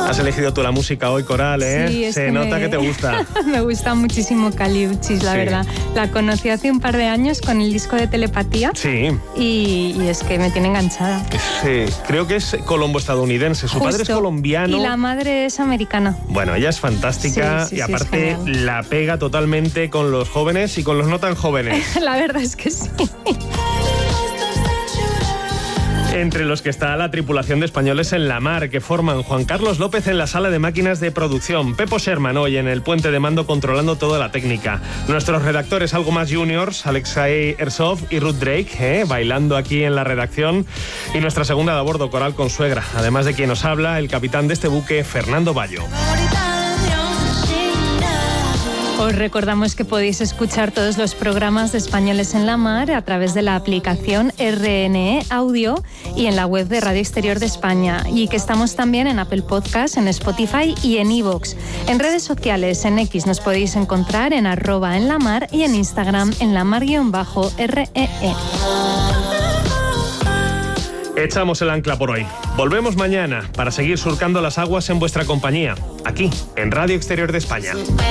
Has elegido tú la música hoy, Coral, ¿eh? Sí, Se nota que te gusta. Me gusta muchísimo Kali Uchis, la verdad. La conocí hace un par de años con el disco de Telepatía. Sí. Y es que me tiene enganchada. Sí, creo que es colombo-estadounidense. Su padre es colombiano. Y la madre es americana. Bueno, ella es fantástica y aparte la pega totalmente con los jóvenes y con los no tan jóvenes. La verdad es que sí. Entre los que está la tripulación de Españoles en la Mar, que forman Juan Carlos López en la sala de máquinas de producción, Pepo Sherman hoy en el puente de mando controlando toda la técnica, nuestros redactores algo más juniors, Alexei Ersov y Ruth Drake, bailando aquí en la redacción, y nuestra segunda de a bordo, Coral Consuegra, además de quien nos habla, el capitán de este buque, Fernando Bayo. Os recordamos que podéis escuchar todos los programas de Españoles en la Mar a través de la aplicación RNE Audio y en la web de Radio Exterior de España, y que estamos también en Apple Podcast, en Spotify y en iVoox. En redes sociales, en X nos podéis encontrar en @enlamar y en Instagram en lamar_REE. Echamos el ancla por hoy. Volvemos mañana para seguir surcando las aguas en vuestra compañía, aquí en Radio Exterior de España.